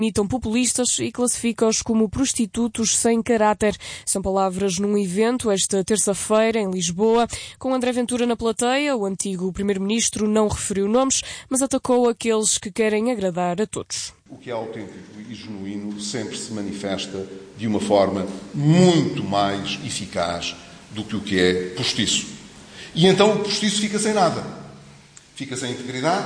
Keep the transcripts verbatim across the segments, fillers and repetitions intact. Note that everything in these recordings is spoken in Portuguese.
imitam populistas e classifica-os como prostitutos sem caráter. São palavras num evento esta terça-feira em Lisboa. Com André Ventura na plateia, o antigo primeiro-ministro não referiu nomes, mas atacou aqueles que querem agradar a todos. O que é autêntico e genuíno sempre se manifesta de uma forma muito mais eficaz do que o que é postiço. E então o postiço fica sem nada. Fica sem integridade,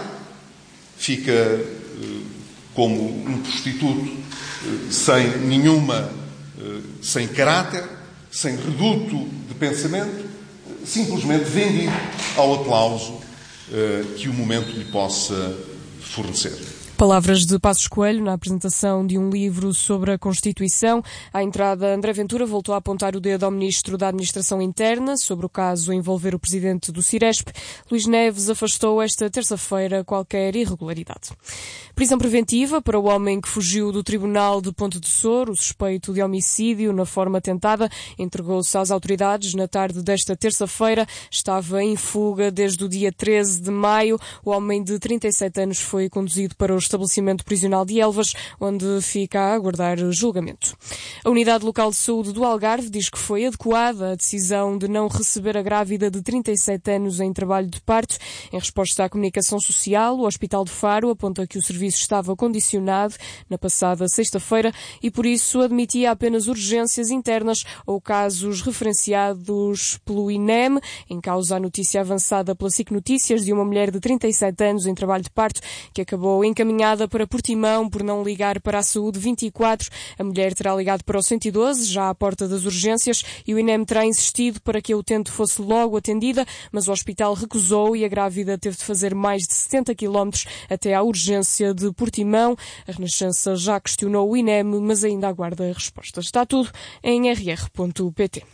fica eh, como um prostituto eh, sem nenhuma, eh, sem caráter, sem reduto de pensamento, eh, simplesmente vendido ao aplauso eh, que o momento lhe possa fornecer. Palavras de Passos Coelho na apresentação de um livro sobre a Constituição. À entrada, André Ventura voltou a apontar o dedo ao Ministro da Administração Interna sobre o caso a envolver o Presidente do Ciresp. Luís Neves afastou esta terça-feira qualquer irregularidade. Prisão preventiva para o homem que fugiu do Tribunal de Ponte de Sor. O suspeito de homicídio na forma tentada entregou-se às autoridades na tarde desta terça-feira. Estava em fuga desde o dia treze de maio. O homem de trinta e sete anos foi conduzido para o estabelecimento prisional de Elvas, onde fica a aguardar julgamento. A Unidade Local de Saúde do Algarve diz que foi adequada a decisão de não receber a grávida de trinta e sete anos em trabalho de parto. Em resposta à comunicação social, o Hospital de Faro aponta que o serviço estava condicionado na passada sexta-feira e, por isso, admitia apenas urgências internas ou casos referenciados pelo I N E M. Em causa a notícia avançada pela S I C Notícias de uma mulher de trinta e sete anos em trabalho de parto que acabou encaminhada para Portimão por não ligar para a Saúde vinte e quatro. A mulher terá ligado para o cento e doze, já à porta das urgências, e o I N E M terá insistido para que a utente fosse logo atendida, mas o hospital recusou e a grávida teve de fazer mais de setenta quilómetros até à urgência de Portimão. A Renascença já questionou o I N E M, mas ainda aguarda respostas. Está tudo em r r ponto p t.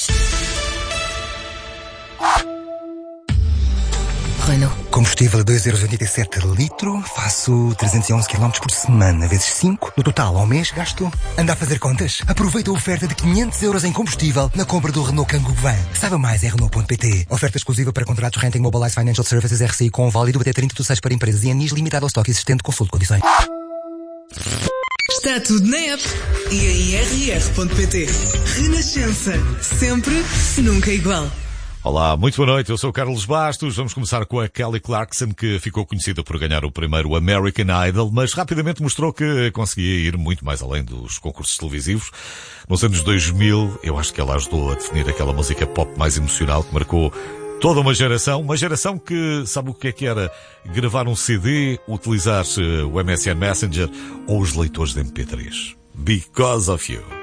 Renault. Combustível a dois vírgula oitenta e sete euros litro, faço trezentos e onze quilómetros por semana, vezes cinco, no total ao mês gasto. Anda a fazer contas? Aproveita a oferta de quinhentos euros em combustível na compra do Renault Kangoo Van. Saiba mais em Renault ponto p t. Oferta exclusiva para contratos Renting Mobilize Financial Services R C I com válido até trinta de seis para empresas e anis, limitado ao estoque existente, consulte condições. Está tudo na app e em r r ponto p t. Renascença. Sempre, nunca igual. Olá, muito boa noite, eu sou o Carlos Bastos. Vamos começar com a Kelly Clarkson, que ficou conhecida por ganhar o primeiro American Idol, mas rapidamente mostrou que conseguia ir muito mais além dos concursos televisivos. Nos anos dois mil, eu acho que ela ajudou a definir aquela música pop mais emocional que marcou toda uma geração, uma geração que sabe o que é que era gravar um C D, utilizar o M S N Messenger ou os leitores de M P três. Because of You.